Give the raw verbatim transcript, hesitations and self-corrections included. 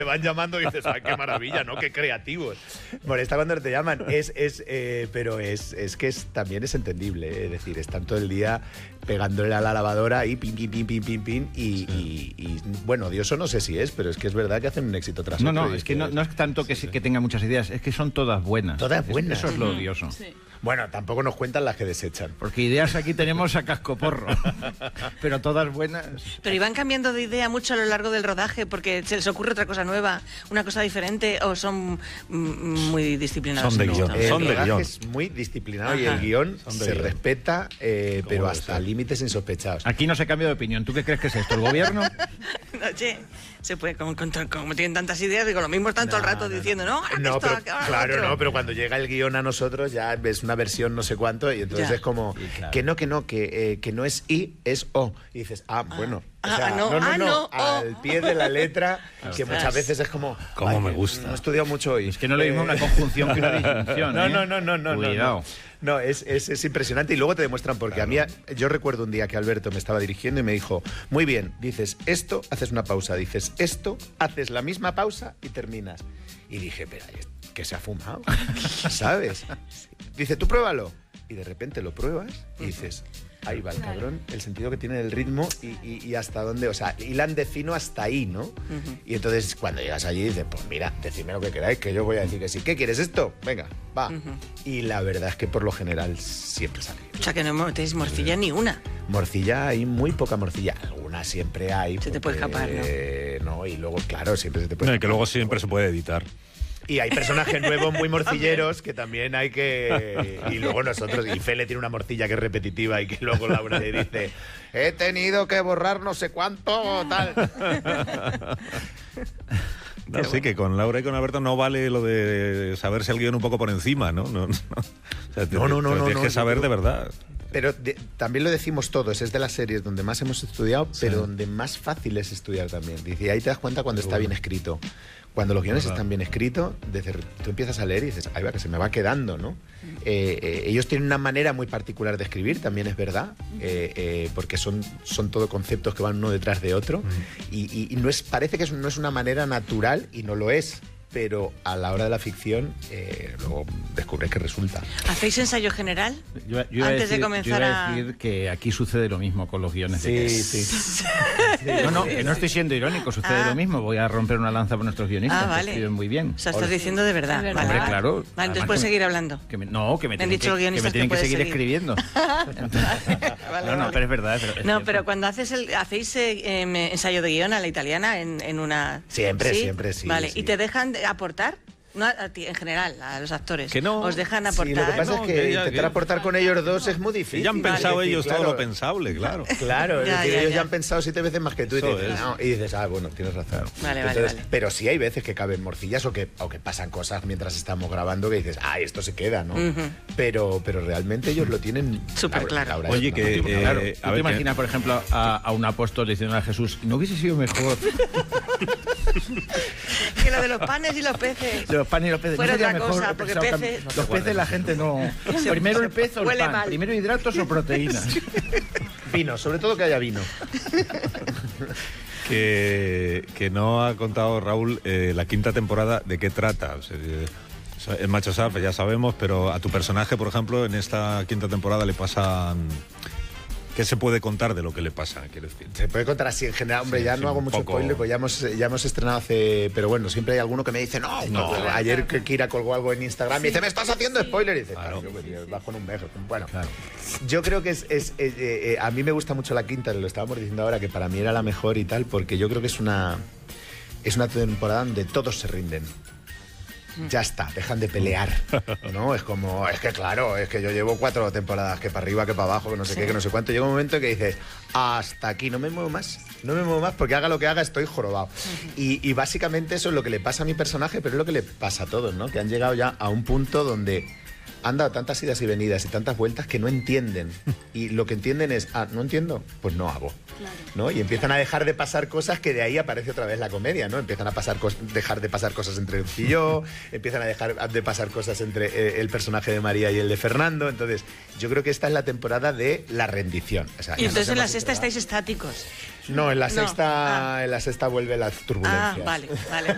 te van llamando y dices, ay, qué maravilla, ¿no? Qué creativos. Molesta cuando te llaman, es, es, eh, pero es, es que es, también es entendible, ¿eh? Es decir, están todo el día pegándole a la lavadora y pim, pim, pim, pim, pim, pim, y, y, y bueno, odioso no sé si es, pero es que es verdad que hacen un éxito tras no, otro. No, no, es que no, no es tanto que, sí, sí. que tenga muchas ideas, es que son todas buenas. Todas buenas. Eso es lo odioso. Sí. Bueno, tampoco nos cuentan las que desechan. Porque ideas aquí tenemos a cascoporro, pero todas buenas. Pero iban cambiando de idea mucho a lo largo del rodaje porque se les ocurre otra cosa nueva, una cosa diferente, o son mm, muy disciplinados. Son de guión. El Son de rodaje guión. es muy disciplinado. Ajá. Y el guión se guión. respeta, eh, pero hasta ser? límites insospechados. Aquí no se cambia de opinión. ¿Tú qué crees que es esto? ¿El gobierno? Oye, se puede, como, como tienen tantas ideas, digo, lo mismo están todo el rato no, diciendo, no, ahora no, esto, pero, ahora claro, otro. no, pero cuando llega el guión a nosotros ya ves una versión no sé cuánto y entonces Ya. es como Sí, claro. que no, que no, que, eh, que no es I, es O. Y dices, ah, bueno. Ah, o sea, no, no, no, ah, no, no, al oh. pie de la letra, que Ostras. muchas veces es como... Cómo ay, me que gusta. No he estudiado mucho hoy. Es que no le mismo Eh, una conjunción que una disyunción. No, ¿eh? no, no, no, no. Cuidado. No, no es, es, es impresionante y luego te demuestran porque Claro. a mí, yo recuerdo un día que Alberto me estaba dirigiendo y me dijo, muy bien, dices esto, haces una pausa, dices esto, haces la misma pausa y terminas. Y dije, pero que se ha fumado, ¿sabes? Dice, tú pruébalo. Y de repente lo pruebas y dices, ahí va el cabrón, el sentido que tiene del ritmo y, y, y hasta dónde, o sea, hilan de fino hasta ahí, ¿no? Uh-huh. Y entonces cuando llegas allí dices, pues mira, decidme lo que queráis, que yo voy a decir que sí. ¿Qué quieres esto? Venga, va. Uh-huh. Y la verdad es que por lo general siempre sale. O sea, que no metéis morcilla ni una. Morcilla, hay muy poca morcilla. Alguna siempre hay. Se porque, te puede escapar, ¿no? Eh, no, y luego, claro, siempre se te puede No, y escapar. que luego siempre se puede editar. Y hay personajes nuevos muy morcilleros que también hay que... Y luego nosotros, y Fele tiene una morcilla que es repetitiva y que luego Laura le dice, he tenido que borrar no sé cuánto, tal. No, sí, bueno. Que con Laura y con Alberto no vale lo de saberse el guión un poco por encima, ¿no? No, no, o sea, te, no, no, no, te, no, tienes no, que saber no, de verdad. Pero de, también lo decimos todos, es de las series donde más hemos estudiado, sí. Pero donde más fácil es estudiar también. Dice, y ahí te das cuenta cuando está bien escrito. Cuando los guiones están bien escritos, desde, tú empiezas a leer y dices, ahí va, que se me va quedando, ¿no? Eh, eh, ellos tienen una manera muy particular de escribir, también es verdad, eh, eh, porque son, son todo conceptos que van uno detrás de otro, y, y, y no es, parece que es, no es una manera natural, y no lo es, pero a la hora de la ficción eh, luego descubres que resulta. ¿Hacéis ensayo general? Yo, yo Antes decir, de comenzar yo iba a... a decir que aquí sucede lo mismo con los guiones. Sí, de sí. sí. No, no, que no estoy siendo irónico, sucede Ah. lo mismo. Voy a romper una lanza por nuestros guionistas, Ah, vale. que escriben muy bien. O sea, estás diciendo de verdad. Es Vale, Hombre, vale. claro. Vale, Además entonces puedes que me- seguir hablando. Que me- no, que me Me han tienen dicho los que, que, me guionistas tienen que que puedes seguir seguir. escribiendo. Entonces- Vale, no, no, vale. pero es verdad. Pero es No, cierto. pero cuando haces el, hacéis eh, em, ensayo de guión a la italiana en, en una... Siempre, siempre, sí, Vale, sí. ¿y te dejan de aportar? No a ti, en general, a los actores. Que no. ¿Os dejan Sí, aportar? lo que pasa No, es que, que ya- intentar que- aportar con ellos dos es muy difícil. Y ya han Vale. pensado Es decir, ellos claro, todo lo pensable, claro. Claro, Ya, es decir, ya, ellos ya. ya han pensado siete veces más que tú y, Eso te dicen, es. "No", y dices, ah, bueno, tienes razón. Vale, vale, Entonces, vale. Pero sí hay veces que caben morcillas o que, o que pasan cosas mientras estamos grabando que dices, ah, esto se queda, ¿no? Ujú. pero, pero realmente ellos lo tienen Súper Laura- claro. Laura Oye, es- que, no, eh, Claro, a ¿tú ver, te que- imaginas, por ejemplo, a, a un apóstol diciendo a Jesús, ¿no hubiese sido mejor Que lo de los panes y los peces. los panes y los peces? Fuera ¿No sería otra mejor cosa, he porque pensado peces- que los peces la gente no... Primero el pez o el Huele pan, mal. primero hidratos o proteínas. Vino, sobre todo que haya vino. que, que no ha contado Raúl eh, la quinta temporada de qué trata. O sea, eh, el Macho Saf ya sabemos, pero a tu personaje, por ejemplo, en esta quinta temporada le pasa... ¿Qué se puede contar de lo que le pasa? Quiero decir. Se puede contar así en general, hombre, Sí, ya sí, no hago un mucho poco. spoiler, pues ya hemos, ya hemos estrenado hace... Pero bueno, siempre hay alguno que me dice, no, No. no. Ayer que Kira colgó algo en Instagram y dice, me estás haciendo spoiler, y dice, Claro. claro, yo, tío, vas con un beso. Bueno, Claro. yo creo que es... es eh, eh, a mí me gusta mucho la quinta, lo estábamos diciendo ahora, que para mí era la mejor y tal, porque yo creo que es una... Es una temporada donde todos se rinden. Ya está, dejan de pelear, ¿no? Es como, es que claro, es que yo llevo cuatro temporadas, que para arriba, que para abajo, que no sé qué, que no sé cuánto. Llega un momento que dices, hasta aquí, no me muevo más, no me muevo más, porque haga lo que haga estoy jorobado. Y, y básicamente eso es lo que le pasa a mi personaje, pero es lo que le pasa a todos, ¿no? Que han llegado ya a un punto donde han dado tantas idas y venidas y tantas vueltas que no entienden. Y lo que entienden es, ah, ¿no entiendo? Pues no hago. ¿No? Y empiezan a dejar de pasar cosas que de ahí aparece otra vez la comedia, ¿no? Empiezan a pasar cos- dejar de pasar cosas entre Lucy y yo, empiezan a dejar de pasar cosas entre eh, el personaje de María y el de Fernando. Entonces, yo creo que esta es la temporada de la rendición. O sea, Y ya entonces nos en la hemos sexta entregado. estáis estáticos. No, en la No. sexta, Ah. en la sexta vuelve la turbulencia. Ah, vale, vale.